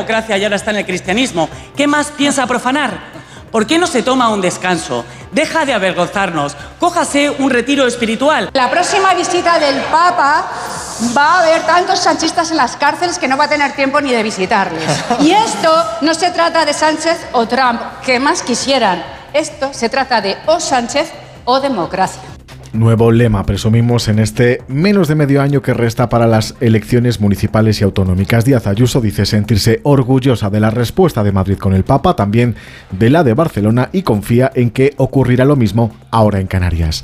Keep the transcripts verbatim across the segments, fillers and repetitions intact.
democracia y ahora está en el cristianismo. ¿Qué más piensa profanar? ¿Por qué no se toma un descanso? Deja de avergonzarnos. Cójase un retiro espiritual. La próxima visita del Papa va a haber tantos sanchistas en las cárceles que no va a tener tiempo ni de visitarles. Y esto no se trata de Sánchez o Trump, que más quisieran. Esto se trata de o Sánchez o democracia. Nuevo lema, presumimos, en este menos de medio año que resta para las elecciones municipales y autonómicas. Díaz Ayuso dice sentirse orgullosa de la respuesta de Madrid con el Papa, también de la de Barcelona, y confía en que ocurrirá lo mismo ahora en Canarias.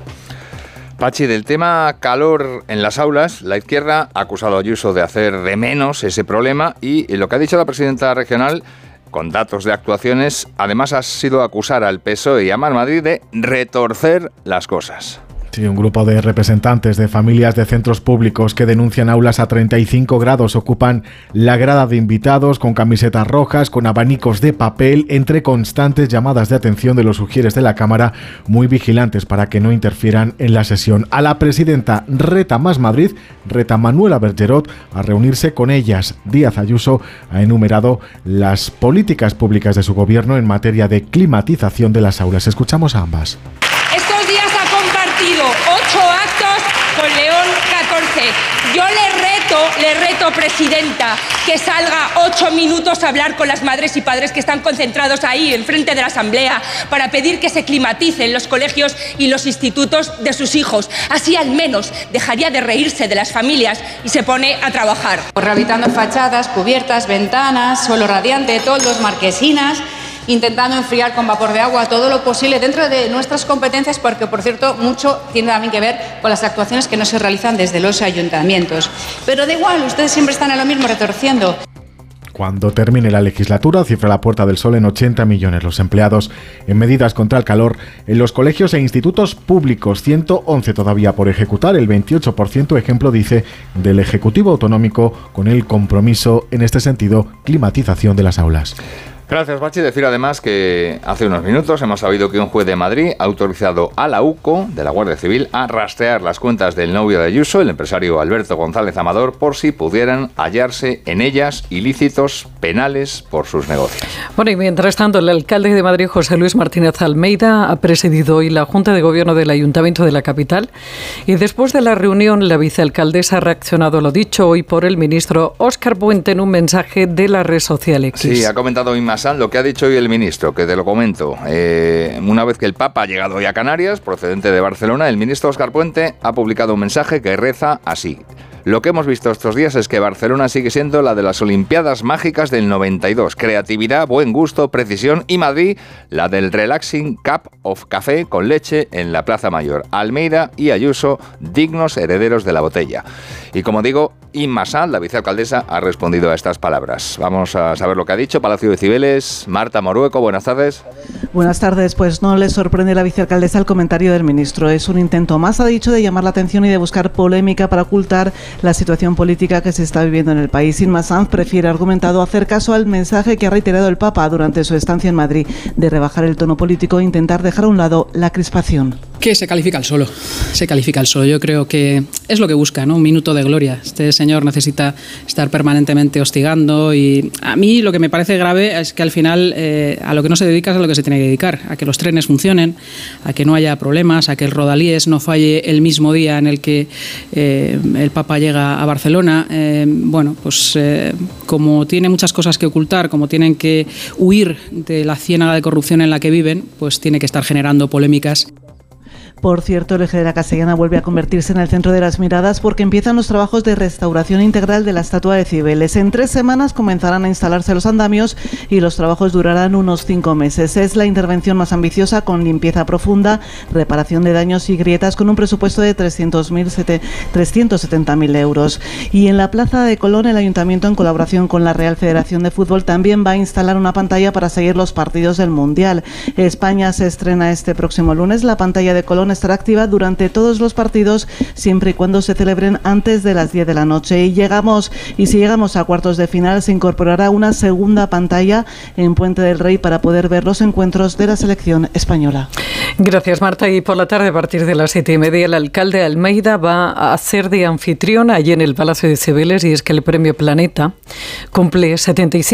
Pachi, del tema calor en las aulas, la izquierda ha acusado a Ayuso de hacer de menos ese problema y lo que ha dicho la presidenta regional, con datos de actuaciones, además ha sido acusar al P S O E y a Más Madrid de retorcer las cosas. Sí, un grupo de representantes de familias de centros públicos que denuncian aulas a treinta y cinco grados ocupan la grada de invitados con camisetas rojas, con abanicos de papel, entre constantes llamadas de atención de los ujieres de la Cámara, muy vigilantes para que no interfieran en la sesión. A la presidenta reta Más Madrid, reta Manuela Bergerot, a reunirse con ellas. Díaz Ayuso ha enumerado las políticas públicas de su gobierno en materia de climatización de las aulas. Escuchamos a ambas. Estos días ha compartido ocho actos con León catorce. Yo le reto, le reto, presidenta, que salga ocho minutos a hablar con las madres y padres que están concentrados ahí, enfrente de la Asamblea, para pedir que se climaticen los colegios y los institutos de sus hijos. Así al menos dejaría de reírse de las familias y se pone a trabajar. Rehabilitando fachadas, cubiertas, ventanas, suelo radiante, toldos, marquesinas, intentando enfriar con vapor de agua todo lo posible dentro de nuestras competencias, porque, por cierto, mucho tiene también que ver con las actuaciones que no se realizan desde los ayuntamientos. Pero da igual, ustedes siempre están en lo mismo, retorciendo. Cuando termine la legislatura, cifra la Puerta del Sol en ochenta millones los empleados en medidas contra el calor en los colegios e institutos públicos, ciento once todavía por ejecutar, el veintiocho por ciento, ejemplo, dice, del Ejecutivo Autonómico, con el compromiso, en este sentido, climatización de las aulas. Gracias, Pachi. Decir además que hace unos minutos hemos sabido que un juez de Madrid ha autorizado a la U C O, de la Guardia Civil, a rastrear las cuentas del novio de Ayuso, el empresario Alberto González Amador, por si pudieran hallarse en ellas ilícitos penales por sus negocios. Bueno, y mientras tanto, el alcalde de Madrid, José Luis Martínez Almeida, ha presidido hoy la Junta de Gobierno del Ayuntamiento de la capital, y después de la reunión, la vicealcaldesa ha reaccionado a lo dicho hoy por el ministro Óscar Puente en un mensaje de la red social X. Sí, ha comentado Inmasan lo que ha dicho hoy el ministro, que te lo comento. Eh, una vez que el Papa ha llegado hoy a Canarias, procedente de Barcelona, el ministro Óscar Puente ha publicado un mensaje que reza así: lo que hemos visto estos días es que Barcelona sigue siendo la de las Olimpiadas Mágicas del noventa y dos. Creatividad, buen gusto, precisión. Y Madrid, la del Relaxing Cup of Café con leche en la Plaza Mayor. Almeida y Ayuso, dignos herederos de la botella. Y como digo, Inma Sanz, la vicealcaldesa, ha respondido a estas palabras. Vamos a saber lo que ha dicho Palacio de Cibeles. Marta Morueco, buenas tardes. Buenas tardes. Pues no le sorprende la vicealcaldesa el comentario del ministro. Es un intento más, ha dicho, de llamar la atención y de buscar polémica para ocultar la situación política que se está viviendo en el país. Inma Sanz prefiere, argumentado, hacer caso al mensaje que ha reiterado el Papa durante su estancia en Madrid, de rebajar el tono político e intentar dejar a un lado la crispación. Que se califica el solo, se califica el solo. Yo creo que es lo que busca, ¿no? Un minuto de gloria. Este señor necesita estar permanentemente hostigando, y a mí lo que me parece grave es que al final eh, a lo que no se dedica es a lo que se tiene que dedicar, a que los trenes funcionen, a que no haya problemas, a que el Rodalíes no falle el mismo día en el que eh, el Papa llega a Barcelona. Eh, bueno, pues eh, como tiene muchas cosas que ocultar, como tienen que huir de la ciénaga de corrupción en la que viven, pues tiene que estar generando polémicas. Por cierto, el eje de la Castellana vuelve a convertirse en el centro de las miradas porque empiezan los trabajos de restauración integral de la estatua de Cibeles. En tres semanas comenzarán a instalarse los andamios y los trabajos durarán unos cinco meses. Es la intervención más ambiciosa, con limpieza profunda, reparación de daños y grietas, con un presupuesto de trescientos setenta mil euros. Y en la Plaza de Colón, el Ayuntamiento, en colaboración con la Real Federación de Fútbol, también va a instalar una pantalla para seguir los partidos del Mundial. España se estrena este próximo lunes. La pantalla de Colón estará activa durante todos los partidos, siempre y cuando se celebren antes de las diez de la noche. Y llegamos, y si llegamos a cuartos de final, se incorporará una segunda pantalla en Puente del Rey para poder ver los encuentros de la selección española. Gracias, Marta. Y por la tarde, a partir de las siete y media, el alcalde Almeida va a ser de anfitrión allí en el Palacio de Cibeles, y es que el Premio Planeta cumple setenta y cinco